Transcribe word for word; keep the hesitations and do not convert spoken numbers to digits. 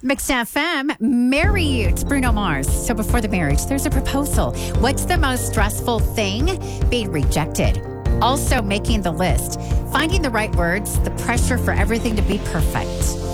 Mix F M, marry you. It's Bruno Mars. So before the marriage, there's a proposal. What's the most stressful thing? Being rejected. Also making the list. Finding the right words, the pressure for everything to be perfect.